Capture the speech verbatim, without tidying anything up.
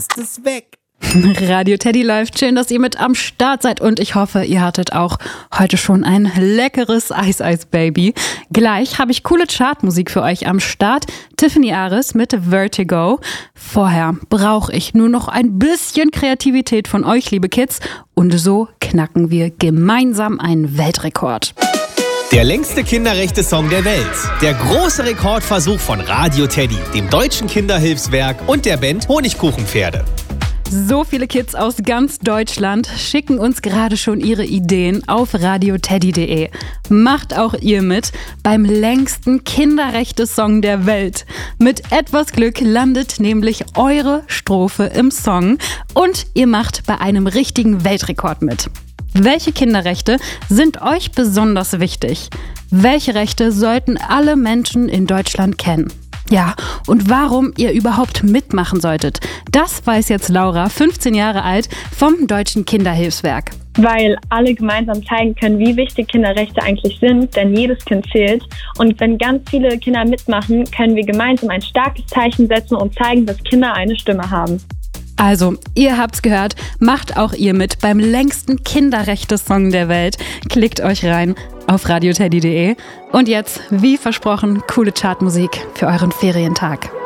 ist es weg. Radio Teddy läuft. Schön, dass ihr mit am Start seid und ich hoffe, ihr hattet auch heute schon ein leckeres Ice Ice Baby. Gleich habe ich coole Chartmusik für euch am Start. Tiffany Aris mit Vertigo. Vorher brauche ich nur noch ein bisschen Kreativität von euch, liebe Kids. Und so knacken wir gemeinsam einen Weltrekord. Der längste Kinderrechte-Song der Welt. Der große Rekordversuch von Radio Teddy, dem Deutschen Kinderhilfswerk und der Band Honigkuchenpferde. So viele Kids aus ganz Deutschland schicken uns gerade schon ihre Ideen auf radioteddy punkt de. Macht auch ihr mit beim längsten Kinderrechte-Song der Welt. Mit etwas Glück landet nämlich eure Strophe im Song und ihr macht bei einem richtigen Weltrekord mit. Welche Kinderrechte sind euch besonders wichtig? Welche Rechte sollten alle Menschen in Deutschland kennen? Ja, und warum ihr überhaupt mitmachen solltet, das weiß jetzt Laura, fünfzehn Jahre alt, vom Deutschen Kinderhilfswerk. Weil alle gemeinsam zeigen können, wie wichtig Kinderrechte eigentlich sind, denn jedes Kind zählt. Und wenn ganz viele Kinder mitmachen, können wir gemeinsam ein starkes Zeichen setzen und zeigen, dass Kinder eine Stimme haben. Also, ihr habt's gehört, macht auch ihr mit beim längsten Kinderrechte-Song der Welt. Klickt euch rein auf radioteddy punkt de. Und jetzt, wie versprochen, coole Chartmusik für euren Ferientag.